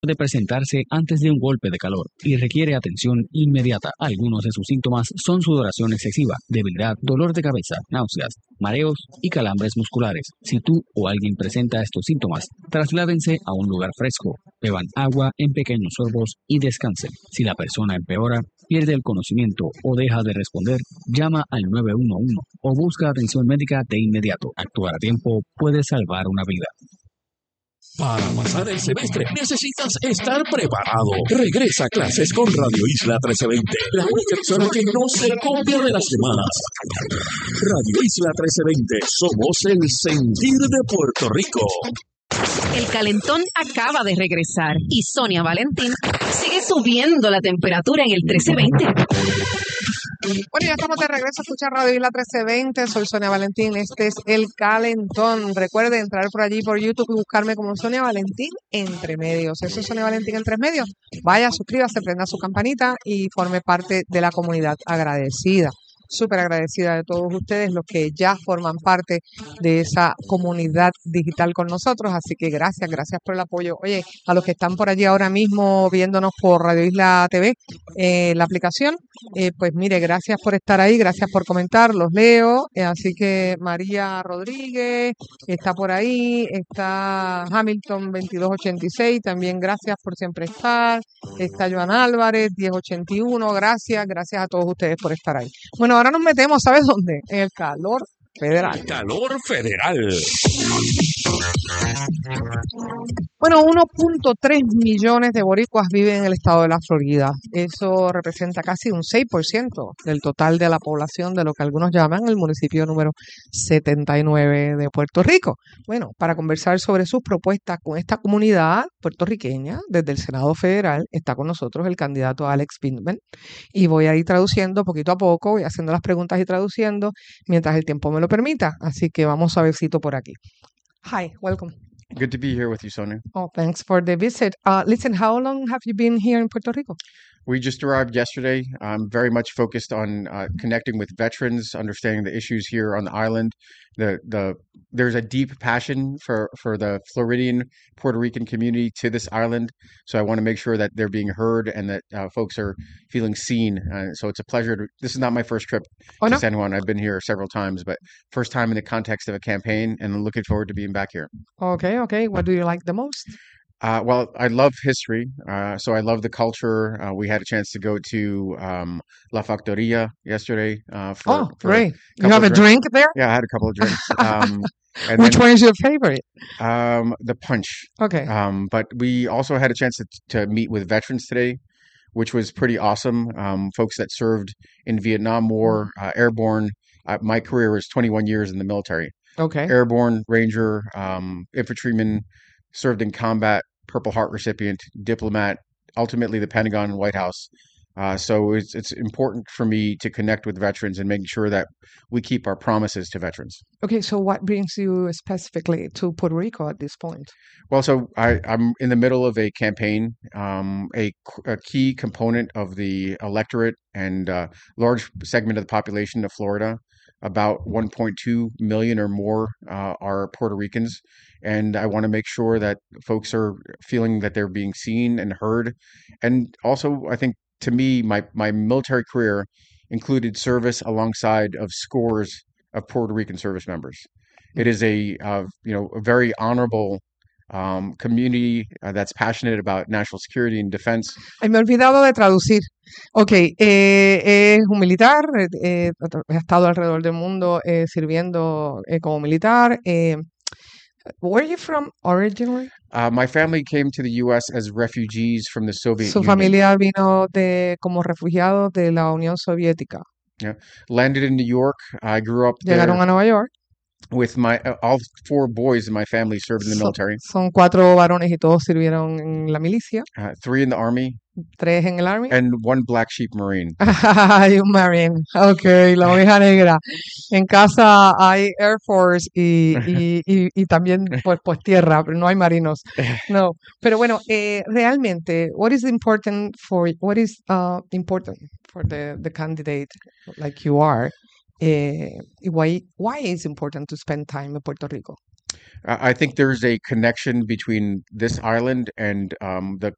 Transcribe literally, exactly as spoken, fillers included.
puede presentarse antes de un golpe de calor y requiere atención inmediata. Algunos de sus síntomas son sudoración excesiva, debilidad, dolor de cabeza, náuseas, mareos y calambres musculares. Si tú o alguien presenta estos síntomas, trasládense a un lugar fresco, beban agua en pequeños sorbos y descansen. Si la persona empeora, pierde el conocimiento o deja de responder, llama al nueve uno uno o busca atención médica de inmediato. Actuar a tiempo puede salvar una vida. Para pasar el semestre necesitas estar preparado. Regresa a clases con Radio Isla trece veinte, la única emisora que no se copia de las semanas. Radio Isla trece veinte, somos el sentir de Puerto Rico. El calentón acaba de regresar y Sonia Valentín sigue subiendo la temperatura en el trece veinte. Bueno, ya estamos de regreso a escuchar Radio Isla trece veinte. Soy Sonia Valentín. Este es El Calentón. Recuerde entrar por allí por YouTube y buscarme como Sonia Valentín Entre Medios. Eso es Sonia Valentín Entre Medios. Vaya, suscríbase, prenda su campanita y forme parte de la comunidad agradecida. Súper agradecida de todos ustedes, los que ya forman parte de esa comunidad digital con nosotros. Así que gracias, gracias por el apoyo. Oye, a los que están por allí ahora mismo viéndonos por Radio Isla T V, eh, la aplicación, eh, pues mire, gracias por estar ahí, gracias por comentar, los leo. Eh, así que María Rodríguez está por ahí, está Hamilton veintidós ochenta y seis, también gracias por siempre estar. Está Joan Álvarez diez ochenta y uno, gracias, gracias a todos ustedes por estar ahí. Bueno, ahora nos metemos, ¿sabes dónde? En el calor federal. Calor federal. Bueno, uno punto tres millones de boricuas viven en el estado de la Florida. Eso representa casi un seis por ciento del total de la población de lo que algunos llaman el municipio número setenta y nueve de Puerto Rico. Bueno, para conversar sobre sus propuestas con esta comunidad puertorriqueña, desde el Senado Federal, está con nosotros el candidato Alex Pittman. Y voy a ir traduciendo poquito a poco, voy haciendo las preguntas y traduciendo mientras el tiempo me lo permita. Así que vamos a vercito por aquí. Hi, welcome. Good to be here with you, Sonia. Oh, thanks for the visit. Uh, listen, how long have you been here in Puerto Rico? We just arrived yesterday. I'm very much focused on uh, connecting with veterans, understanding the issues here on the island. The the there's a deep passion for, for the Floridian Puerto Rican community to this island. So I want to make sure that they're being heard and that uh, folks are feeling seen. Uh, so it's a pleasure to. This is not my first trip Oh, to no? San Juan. I've been here several times, but first time in the context of a campaign, and I'm looking forward to being back here. Okay, okay. What do you like the most? Uh, well, I love history, uh, so I love the culture. Uh, we had a chance to go to um, La Factoria yesterday. Uh, for, Oh, for great. You couple have a of drinks. drink there? Yeah, I had a couple of drinks. Um, and Which then one is your favorite? um, the punch. Okay. Um, but we also had a chance to, to meet with veterans today, which was pretty awesome. Um, folks that served in Vietnam War, uh, airborne. Uh, my career was twenty-one years in the military. Okay. Airborne, Ranger, um, infantryman, served in combat, Purple Heart recipient, diplomat, ultimately the Pentagon and White House. Uh, so it's it's important for me to connect with veterans and making sure that we keep our promises to veterans. Okay, so what brings you specifically to Puerto Rico at this point? Well, so I, I'm in the middle of a campaign. Um, a, a key component of the electorate and uh, large segment of the population of Florida, about one point two million or more, uh, are Puerto Ricans. And I want to make sure that folks are feeling that they're being seen and heard. And also, I think to me, my, my military career included service alongside of scores of Puerto Rican service members. It is a uh, you know a very honorable um, community uh, that's passionate about national security and defense. Ay, me he olvidado de traducir. Ok, eh, es un militar, eh, ha estado alrededor del mundo eh, sirviendo eh, como militar. Eh, where are you from originally? Uh, my family came to the U S as refugees from the Soviet Su Union. familia vino de como refugiados de la Unión Soviética. Yeah. Landed in New York. I grew up Llegaron there a Nueva York. with my uh, all four boys in my family served in the So- military. son cuatro varones y todos sirvieron en la milicia. Uh, three in the army Tres en el Army. and one black sheep marine. Hay un Marine. Ok, la oveja negra. En casa hay Air Force y, y, y, y también pues, pues tierra, pero no hay marinos. No. Pero bueno, eh, realmente, what is important for what is uh, important for the, the candidate like you are? Eh, why why is important to spend time in Puerto Rico? I I think there's a connection between this island and um, the